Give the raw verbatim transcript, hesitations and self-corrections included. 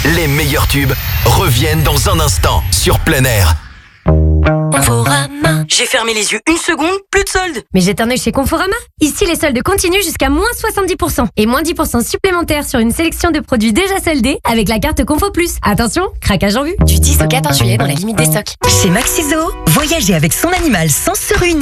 Les meilleurs tubes reviennent dans un instant sur plein air. Conforama. J'ai fermé les yeux une seconde, plus de soldes. Mais jette un œil chez Conforama. Ici, les soldes continuent jusqu'à moins soixante-dix pour cent. Et moins dix pour cent supplémentaires sur une sélection de produits déjà soldés avec la carte Confo Plus. Attention, craquage en vue. Du dix au quatorze juillet dans la limite des stocks. Chez Maxiso, voyager avec son animal sans se ruiner.